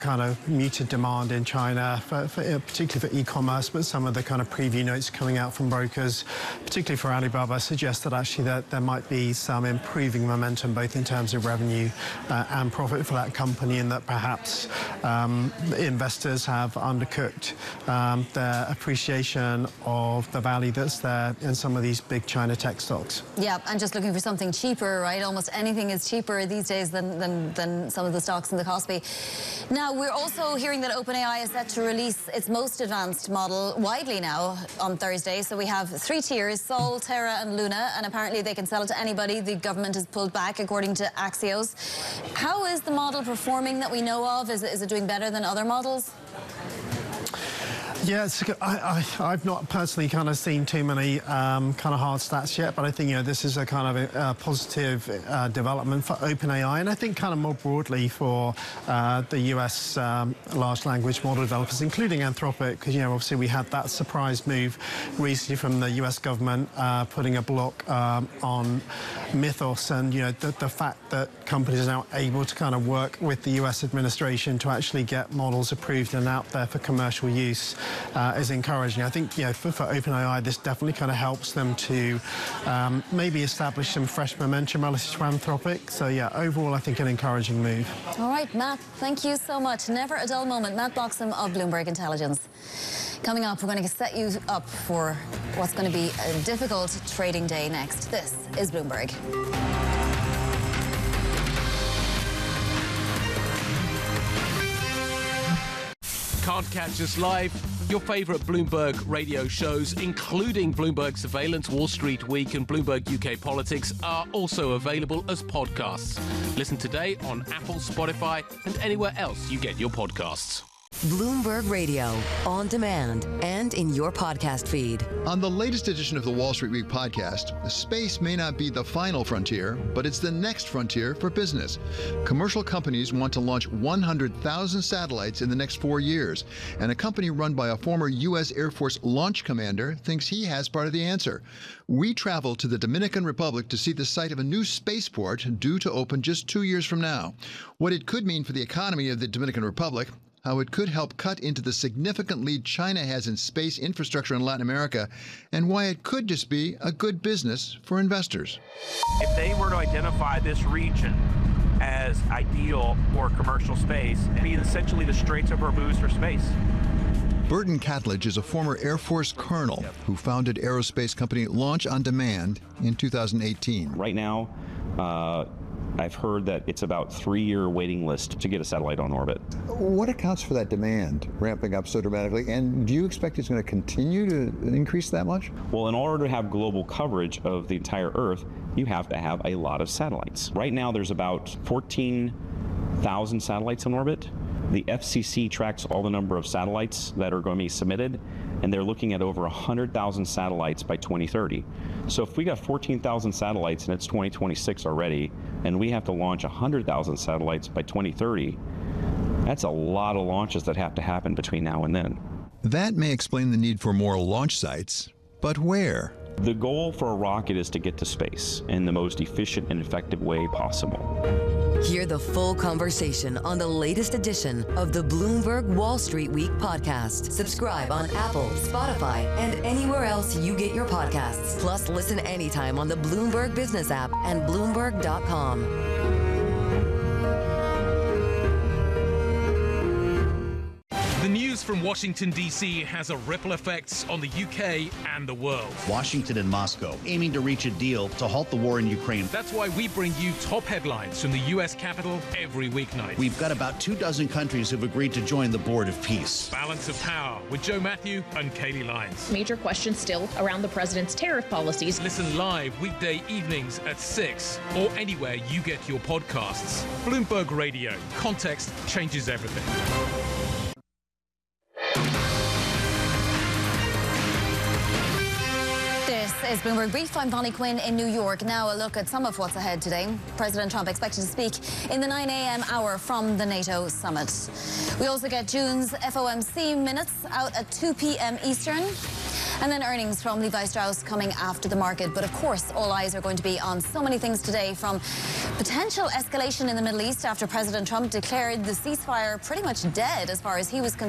kind of muted demand in China, particularly for e-commerce, but some of the kind of preview notes coming out from brokers, particularly for Alibaba, suggest that actually that there might be some improving momentum both in terms of revenue and profit for that company, and that perhaps investors have undercooked their appreciation of the value that's there in some of these big China tech stocks. Yeah, and just looking for something cheaper, right? Almost anything is cheaper these days than some of the stocks in the Kospi. Now, we're also hearing that OpenAI is set to release its most advanced model widely now on Thursday. So we have 3 tiers, Sol, Terra and Luna, and apparently they can sell it to anybody. The government has pulled back, according to Axios. How is the model performing that we know of? Is it doing better than other models? Yeah, I've not personally kind of seen too many kind of hard stats yet, but I think, you know, this is a kind of a positive development for OpenAI, and I think kind of more broadly for the US large language model developers, including Anthropic, because, you know, obviously we had that surprise move recently from the US government putting a block on Mythos, and, you know, the fact that companies are now able to kind of work with the US administration to actually get models approved and out there for commercial use is encouraging. I think, you know, for OpenAI, this definitely kind of helps them to maybe establish some fresh momentum relative to Anthropic. So, yeah, overall, I think an encouraging move. All right, Matt, thank you so much. Never a dull moment. Matt Bloxham of Bloomberg Intelligence. Coming up, we're going to set you up for what's going to be a difficult trading day next. This is Bloomberg. Can't catch us live? Your favourite Bloomberg radio shows, including Bloomberg Surveillance, Wall Street Week and Bloomberg UK Politics, are also available as podcasts. Listen today on Apple, Spotify and anywhere else you get your podcasts. Bloomberg Radio, on demand and in your podcast feed. On the latest edition of the Wall Street Week podcast, space may not be the final frontier, but it's the next frontier for business. Commercial companies want to launch 100,000 satellites in the next 4 years, and a company run by a former U.S. Air Force launch commander thinks he has part of the answer. We travel to the Dominican Republic to see the site of a new spaceport due to open just 2 years from now. What it could mean for the economy of the Dominican Republic, how it could help cut into the significant lead China has in space infrastructure in Latin America, and why it could just be a good business for investors. If they were to identify this region as ideal for commercial space, it'd be essentially the Straits of Hormuz for space. Burton Catledge is a former Air Force colonel who founded aerospace company Launch on Demand in 2018. Right now, I've heard that it's about 3-year waiting list to get a satellite on orbit. What accounts for that demand ramping up so dramatically? And do you expect it's going to continue to increase that much? Well, in order to have global coverage of the entire Earth, you have to have a lot of satellites. Right now, there's about 14,000 satellites on orbit. The FCC tracks all the number of satellites that are going to be submitted, and they're looking at over 100,000 satellites by 2030. So if we got 14,000 satellites and it's 2026 already, and we have to launch 100,000 satellites by 2030, that's a lot of launches that have to happen between now and then. That may explain the need for more launch sites, but where? The goal for a rocket is to get to space in the most efficient and effective way possible. Hear the full conversation on the latest edition of the Bloomberg Wall Street Week podcast. Subscribe on Apple, Spotify, and anywhere else you get your podcasts. Plus, listen anytime on the Bloomberg Business app and Bloomberg.com. The news from Washington, D.C. has a ripple effects on the UK and the world. Washington and Moscow aiming to reach a deal to halt the war in Ukraine. That's why we bring you top headlines from the U.S. Capitol every weeknight. We've got about 24 countries who've agreed to join the Board of Peace. Balance of Power with Joe Matthew and Kaylee Lyons. Major questions still around the president's tariff policies. Listen live weekday evenings at 6 or anywhere you get your podcasts. Bloomberg Radio. Context changes everything. This is Bloomberg Brief. I'm Bonnie Quinn in New York. Now a look at some of what's ahead today. President Trump expected to speak in the 9 a.m. hour from the NATO summit. We also get June's FOMC minutes out at 2 p.m. Eastern. And then earnings from Levi Strauss coming after the market. But of course, all eyes are going to be on so many things today, from potential escalation in the Middle East after President Trump declared the ceasefire pretty much dead as far as he was concerned.